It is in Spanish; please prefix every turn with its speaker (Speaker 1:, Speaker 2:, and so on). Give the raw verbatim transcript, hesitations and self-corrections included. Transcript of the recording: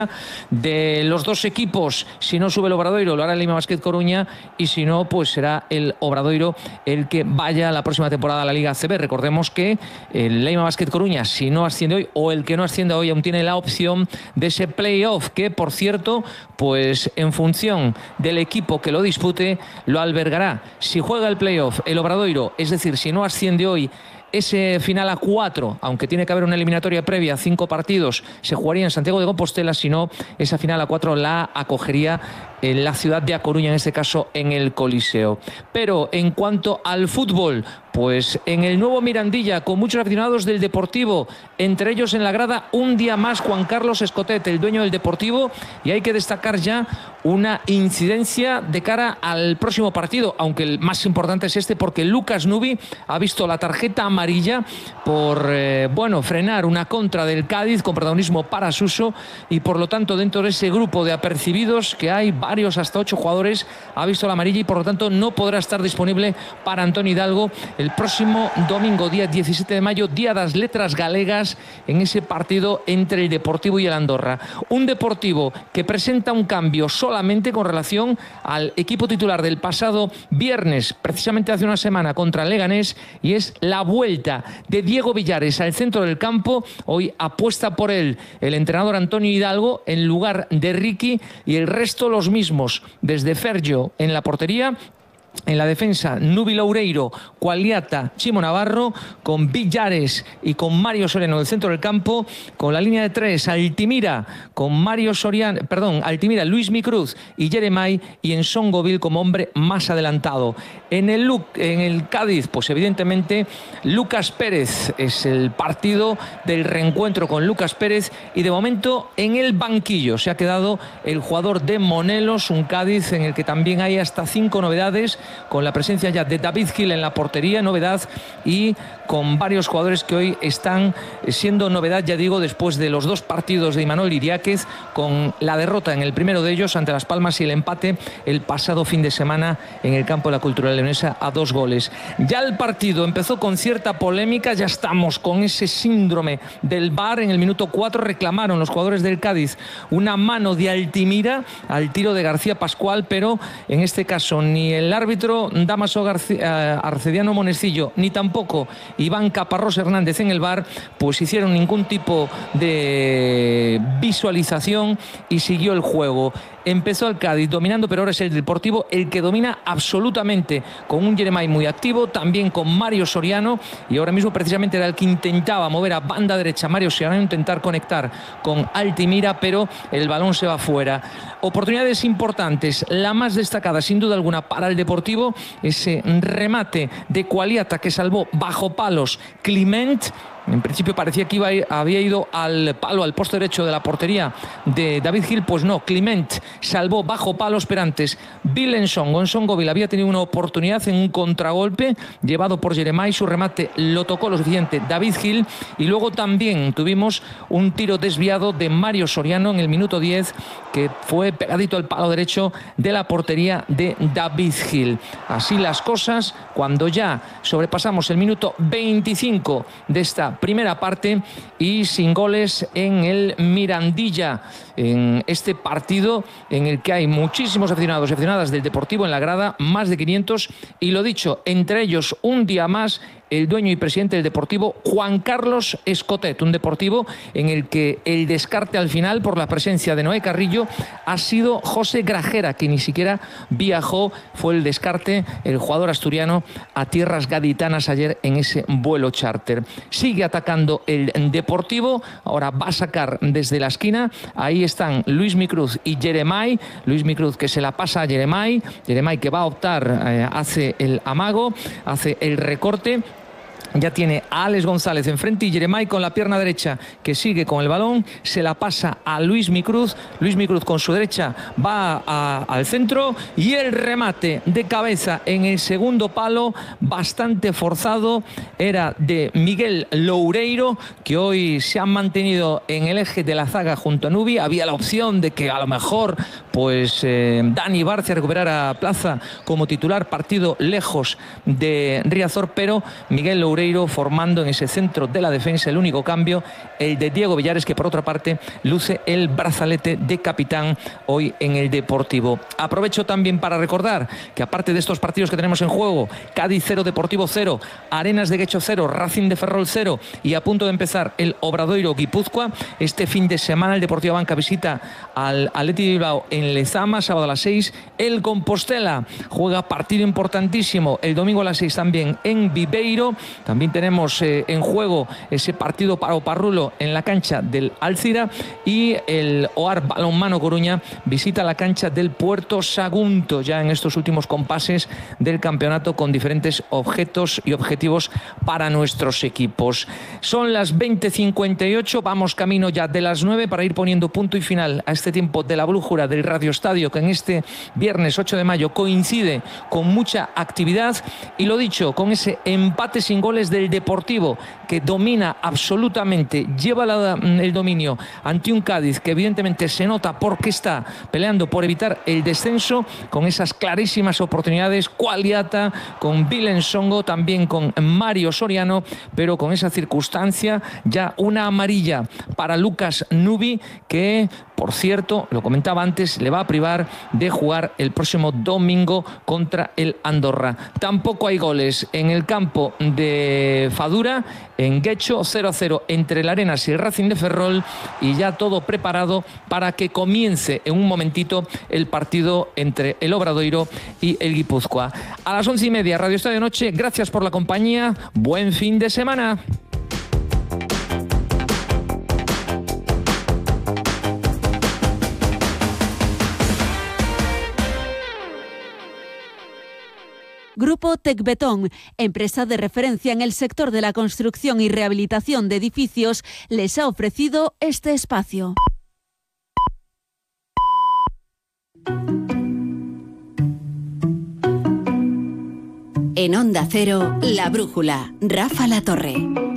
Speaker 1: de los dos equipos. Si no sube el Obradoiro, lo hará el Leima Basket Coruña, y si no, pues será el Obradoiro el que vaya la próxima temporada a la Liga A C B. Recordemos que el Leima Basket Coruña, si no asciende hoy, o el que no asciende hoy, aún tiene la opción de ese playoff, que por cierto, pues en función del equipo que lo dispute, lo albergará. Si juega el playoff el Obradoiro, es decir, si no asciende hoy, ese final a cuatro, aunque tiene que haber una eliminatoria previa, cinco partidos, se jugaría en Santiago de Compostela. Si no, esa final a cuatro la acogería en la ciudad de A Coruña, en este caso en el Coliseo. Pero en cuanto al fútbol, pues en el nuevo Mirandilla, con muchos aficionados del Deportivo, entre ellos en la grada un día más Juan Carlos Escotet, el dueño del Deportivo, y hay que destacar ya una incidencia de cara al próximo partido, aunque el más importante es este, porque Lucas Nubi ha visto la tarjeta amarilla por eh, bueno, frenar una contra del Cádiz con protagonismo para Suso, y por lo tanto dentro de ese grupo de apercibidos, que hay varios, hasta ocho jugadores, ha visto la amarilla y por lo tanto no podrá estar disponible para Antonio Hidalgo el próximo domingo, día diecisiete de mayo, día das letras galegas, en ese partido entre el Deportivo y el Andorra. Un Deportivo que presenta un cambio solamente con relación al equipo titular del pasado viernes, precisamente hace una semana, contra el Leganés, y es la vuelta de Diego Villares al centro del campo. Hoy apuesta por él el entrenador Antonio Hidalgo en lugar de Ricky, y el resto los mismos, desde Fergio en la portería. En la defensa, Nubi Loureiro, Cualiata, Chimo Navarro, con Villares y con Mario Soriano en el centro del campo. Con la línea de tres, Altimira, con Mario Soriano, perdón, Altimira, Luis Micruz y Jeremai, y en Songoville como hombre más adelantado. En el, en el Cádiz, pues evidentemente Lucas Pérez, es el partido del reencuentro con Lucas Pérez, y de momento en el banquillo se ha quedado el jugador de Monelos, un Cádiz en el que también hay hasta cinco novedades, con la presencia ya de David Gil en la portería, novedad, y con varios jugadores que hoy están siendo novedad, ya digo, después de los dos partidos de Imanol Iriáquez, con la derrota en el primero de ellos ante Las Palmas y el empate el pasado fin de semana en el campo de la Cultural Leonesa a dos goles. Ya el partido empezó con cierta polémica, ya estamos con ese síndrome del V A R. En el minuto cuatro reclamaron los jugadores del Cádiz una mano de Altimira al tiro de García Pascual, pero en este caso ni el árbitro Damaso García, Arcediano Monestillo, ni tampoco Iván Caparrós Hernández en el V A R, pues hicieron ningún tipo de visualización y siguió el juego. Empezó el Cádiz dominando, pero ahora es el Deportivo el que domina absolutamente, con un Jeremai muy activo, también con Mario Soriano, y ahora mismo precisamente era el que intentaba mover a banda derecha Mario Soriano, intentar conectar con Altimira, pero el balón se va fuera. Oportunidades importantes, la más destacada sin duda alguna para el Deportivo, ese remate de Cualiata que salvó bajo palos Clement. En principio parecía que iba a ir, había ido al palo, al poste derecho de la portería de David Gil, pues no, Clement salvó bajo palos, pero antes Bilenson, Gonzongoville había tenido una oportunidad en un contragolpe llevado por Jeremai, su remate lo tocó lo suficiente David Gil, y luego también tuvimos un tiro desviado de Mario Soriano en el minuto diez, que fue pegadito al palo derecho de la portería de David Gil. Así las cosas, cuando ya sobrepasamos el minuto veinticinco de esta primera parte, y sin goles en el Mirandilla, en este partido en el que hay muchísimos aficionados y aficionadas del Deportivo en la grada, más de quinientos, y lo dicho, entre ellos un día más el dueño y presidente del Deportivo, Juan Carlos Escotet, un Deportivo en el que el descarte al final por la presencia de Noé Carrillo ha sido José Grajera, que ni siquiera viajó, fue el descarte, el jugador asturiano, a tierras gaditanas ayer en ese vuelo charter. Sigue atacando el Deportivo, ahora va a sacar desde la esquina, ahí están Luis Micruz y Jeremai, Luis Micruz que se la pasa a Jeremai, Jeremai que va a optar, eh, hace el amago, hace el recorte, ya tiene a Alex González enfrente, y Jeremai con la pierna derecha que sigue con el balón, se la pasa a Luis Micruz, Luis Micruz con su derecha va a, al centro, y el remate de cabeza en el segundo palo, bastante forzado, era de Miguel Loureiro, que hoy se ha mantenido en el eje de la zaga junto a Nubi. Había la opción de que a lo mejor pues eh, Dani Barcia recuperara plaza como titular, partido lejos de Riazor, pero Miguel Loureiro Loureiro formando en ese centro de la defensa. El único cambio, el de Diego Villares, que por otra parte luce el brazalete de capitán hoy en el Deportivo. Aprovecho también para recordar que aparte de estos partidos que tenemos en juego, Cádiz cero, Deportivo cero, Arenas de Guecho cero, Racing de Ferrol cero y a punto de empezar el Obradoiro Guipúzcoa. Este fin de semana el Deportivo Banca visita al Athletic de Bilbao en Lezama, sábado a las seis. El Compostela juega partido importantísimo el domingo a las seis también en Viveiro. También tenemos eh, en juego ese partido para Oparrulo en la cancha del Alcira, y el O A R Balonmano Coruña visita la cancha del Puerto Sagunto, ya en estos últimos compases del campeonato, con diferentes objetos y objetivos para nuestros equipos. Son las veinte cincuenta y ocho, vamos camino ya de las nueve para ir poniendo punto y final a este tiempo de la brújula del Radio Estadio, que en este viernes ocho de mayo coincide con mucha actividad, y lo dicho, con ese empate sin goles del Deportivo, que domina absolutamente, lleva la, el dominio ante un Cádiz que evidentemente se nota porque está peleando por evitar el descenso, con esas clarísimas oportunidades, Cualiata, con Vilen Songo, también con Mario Soriano, pero con esa circunstancia, ya una amarilla para Lucas Nubi, que por cierto, lo comentaba antes, le va a privar de jugar el próximo domingo contra el Andorra. Tampoco hay goles en el campo de Fadura, en Guecho, cero a cero entre el Arenas y el Racing de Ferrol, y ya todo preparado para que comience en un momentito el partido entre el Obradoiro y el Guipúzcoa. A las once y media, Radio Estadio Noche. Gracias por la compañía. Buen fin de semana.
Speaker 2: Grupo Tecbetón, empresa de referencia en el sector de la construcción y rehabilitación de edificios, les ha ofrecido este espacio. En Onda Cero, La Brújula, Rafa Latorre.